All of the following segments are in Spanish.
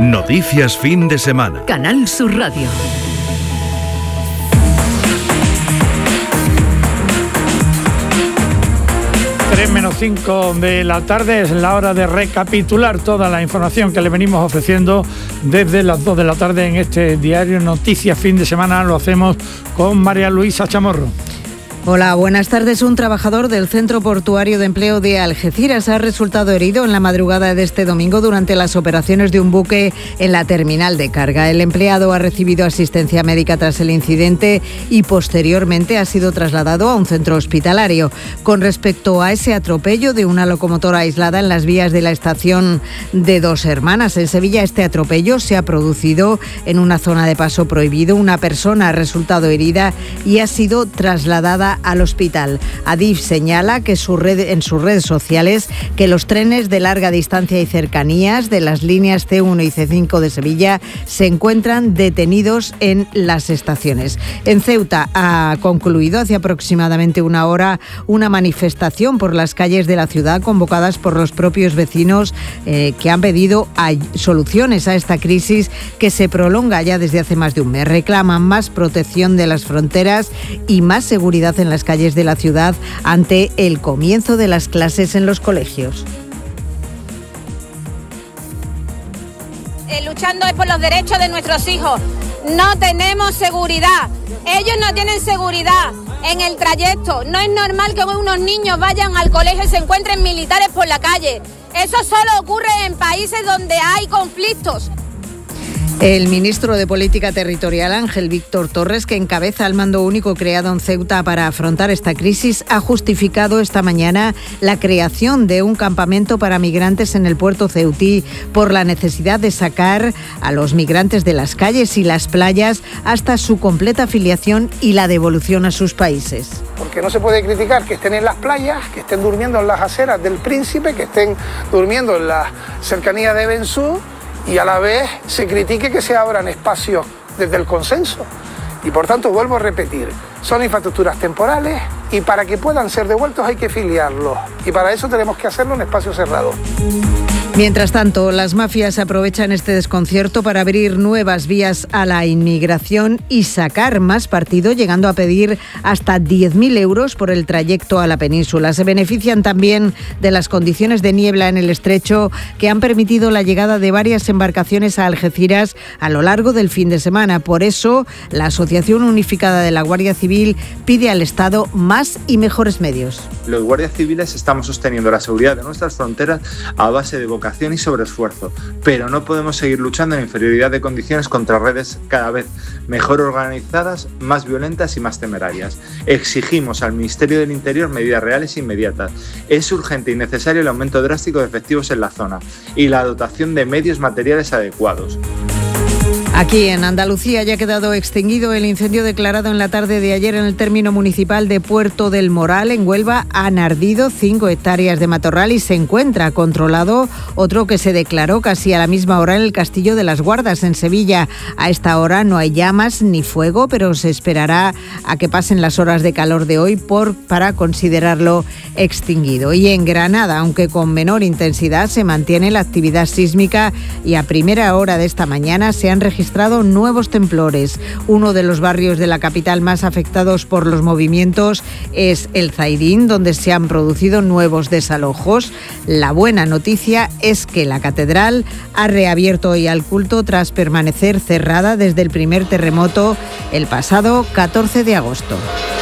Noticias fin de semana. Canal Sur Radio. 3:05 de la tarde es la hora de recapitular toda la información que le venimos ofreciendo desde las 2 de la tarde en este diario Noticias Fin de Semana. Lo hacemos con María Luisa Chamorro. Hola, buenas tardes. Un trabajador del Centro Portuario de Empleo de Algeciras ha resultado herido en la madrugada de este domingo durante las operaciones de un buque en la terminal de carga. El empleado ha recibido asistencia médica tras el incidente y posteriormente ha sido trasladado a un centro hospitalario. Con respecto a ese atropello de una locomotora aislada en las vías de la estación de Dos Hermanas en Sevilla, este atropello se ha producido en una zona de paso prohibido. Una persona ha resultado herida y ha sido trasladada al hospital. Adif señala que en sus redes sociales que los trenes de larga distancia y cercanías de las líneas C1 y C5 de Sevilla se encuentran detenidos en las estaciones. En Ceuta ha concluido hace aproximadamente una hora una manifestación por las calles de la ciudad convocadas por los propios vecinos que han pedido soluciones a esta crisis que se prolonga ya desde hace más de un mes. Reclaman más protección de las fronteras y más seguridad en las calles de la ciudad ante el comienzo de las clases en los colegios. Luchando es por los derechos de nuestros hijos. No tenemos seguridad. Ellos no tienen seguridad en el trayecto. No es normal que unos niños vayan al colegio y se encuentren militares por la calle. Eso solo ocurre en países donde hay conflictos. El ministro de Política Territorial, Ángel Víctor Torres, que encabeza el mando único creado en Ceuta para afrontar esta crisis, ha justificado esta mañana la creación de un campamento para migrantes en el puerto ceutí por la necesidad de sacar a los migrantes de las calles y las playas hasta su completa afiliación y la devolución a sus países. Porque no se puede criticar que estén en las playas, que estén durmiendo en las aceras del Príncipe, que estén durmiendo en las cercanías de Bensú, y a la vez se critique que se abran espacios desde el consenso. Y por tanto, vuelvo a repetir, son infraestructuras temporales y para que puedan ser devueltos hay que filiarlos. Y para eso tenemos que hacerlo en espacios cerrados. Mientras tanto, las mafias aprovechan este desconcierto para abrir nuevas vías a la inmigración y sacar más partido, llegando a pedir hasta 10.000 euros por el trayecto a la península. Se benefician también de las condiciones de niebla en el estrecho que han permitido la llegada de varias embarcaciones a Algeciras a lo largo del fin de semana. Por eso, la Asociación Unificada de la Guardia Civil pide al Estado más y mejores medios. Los guardias civiles estamos sosteniendo la seguridad de nuestras fronteras a base de vocación y sobreesfuerzo, pero no podemos seguir luchando en inferioridad de condiciones contra redes cada vez mejor organizadas, más violentas y más temerarias. Exigimos al Ministerio del Interior medidas reales e inmediatas. Es urgente y necesario el aumento drástico de efectivos en la zona y la dotación de medios materiales adecuados. Aquí en Andalucía ya ha quedado extinguido el incendio declarado en la tarde de ayer en el término municipal de Puerto del Moral, en Huelva. Han ardido 5 hectáreas de matorral y se encuentra controlado otro que se declaró casi a la misma hora en el Castillo de las Guardas, en Sevilla. A esta hora no hay llamas ni fuego, pero se esperará a que pasen las horas de calor de hoy para considerarlo extinguido. Y en Granada, aunque con menor intensidad, se mantiene la actividad sísmica y a primera hora de esta mañana se han registrado nuevos temblores. Uno de los barrios de la capital más afectados por los movimientos es el Zaidín, donde se han producido nuevos desalojos. La buena noticia es que la catedral ha reabierto hoy al culto tras permanecer cerrada desde el primer terremoto el pasado 14 de agosto.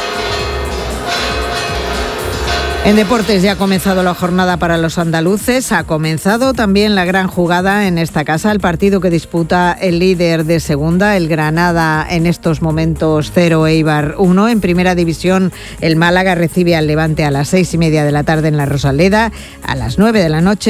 En deportes ya ha comenzado la jornada para los andaluces. Ha comenzado también la gran jugada en esta casa, el partido que disputa el líder de segunda, el Granada, en estos momentos 0, Eibar 1. En primera división, el Málaga recibe al Levante a las 6:30 de la tarde en la Rosaleda. A las 9 de la noche